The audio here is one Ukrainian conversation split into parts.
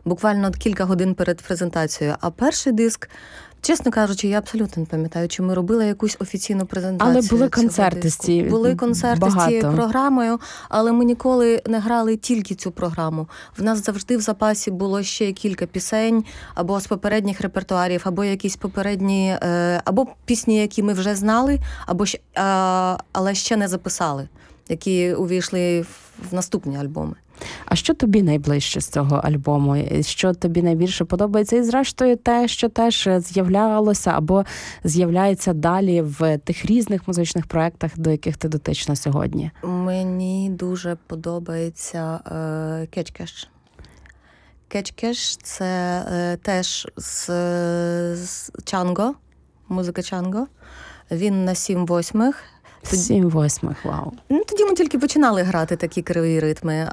буквально кілька годин перед презентацією. А перший диск, чесно кажучи, я абсолютно не пам'ятаю, чи ми робили якусь офіційну презентацію. Але були концерти з цією Були концерти з цією програмою, але ми ніколи не грали тільки цю програму. В нас завжди в запасі було ще кілька пісень, або з попередніх репертуарів, або якісь попередні, або пісні, які ми вже знали, або але ще не записали, які увійшли в наступні альбоми. А що тобі найближче з цього альбому? Що тобі найбільше подобається? І зрештою те, що теж з'являлося або з'являється далі в тих різних музичних проєктах, до яких ти дотична сьогодні? Мені дуже подобається «Кетч-Кеш». «Кетч-Кеш» – це теж з Чанго, музика Чанго. Він на 7/8. 7/8, вау. Тоді ми тільки починали грати такі криві ритми.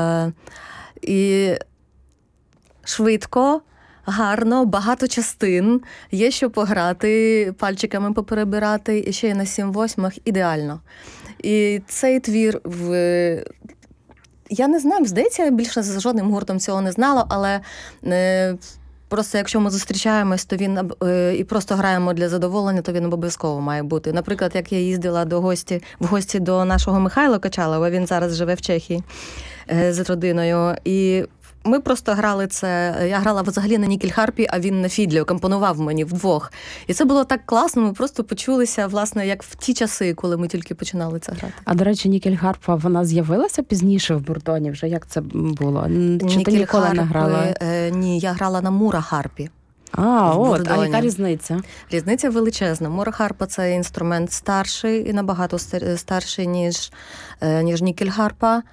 І швидко, гарно, багато частин. Є що пограти, пальчиками поперебирати. І ще й на 7/8 ідеально. І цей твір я не знаю, здається, я більше за жодним гуртом цього не знала, але просто якщо ми зустрічаємось, то він і просто граємо для задоволення, то він обов'язково має бути. Наприклад, як я їздила в гості до нашого Михайла Качалова, він зараз живе в Чехії з родиною, і ми просто грали це, я грала взагалі на нікель-харпі, а він на фідлі, акомпонував мені вдвох. І це було так класно, ми просто почулися, власне, як в ті часи, коли ми тільки починали це грати. А, до речі, нікель-харпа, вона з'явилася пізніше в Бурдоні вже? Як це було? Чи ти ніколи не грала? Ні, я грала на мура-харпі. А яка різниця? Різниця величезна. Мура-харпа – це інструмент старший, і набагато старший, ніж нікель-харпа.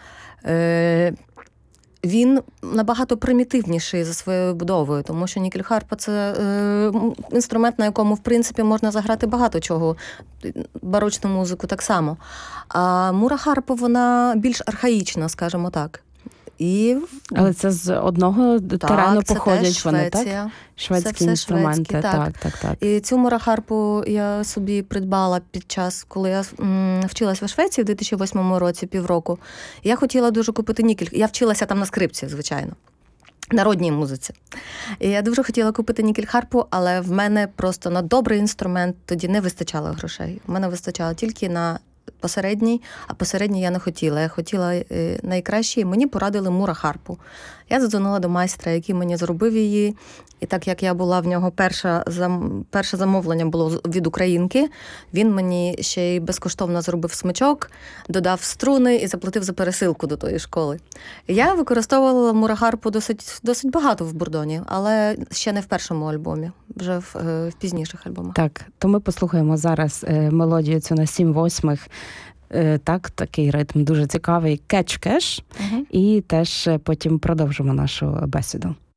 Він набагато примітивніший за своєю будовою, тому що нікель-харпа – це інструмент, на якому, в принципі, можна заграти багато чого, барочну музику так само. А мура-харпа, вона більш архаїчна, скажімо так. Але це з одного терену походять вони, так? Шведські інструменти. Так. І цю мура-харпу я собі придбала під час, коли я вчилась в Швеції в 2008 році, півроку. Я хотіла дуже купити нікель. Я вчилася там на скрипці, звичайно. Народній музиці. І я дуже хотіла купити нікель-харпу, але в мене просто на добрий інструмент тоді не вистачало грошей. В мене вистачало тільки на посередній, а посередній я не хотіла. Я хотіла найкращий, мені порадили мура-харпу. Я задзвонила до майстра, який мені зробив її, і так як я була в нього, перше замовлення було від українки, він мені ще й безкоштовно зробив смичок, додав струни і заплатив за пересилку до тої школи. Я використовувала мура-харпу досить багато в Бурдоні, але ще не в першому альбомі, вже в пізніших альбомах. Так, то ми послухаємо зараз мелодію цю на 7/8. Так, такий ритм дуже цікавий, «Кетч-Кеш», і теж потім продовжимо нашу бесіду.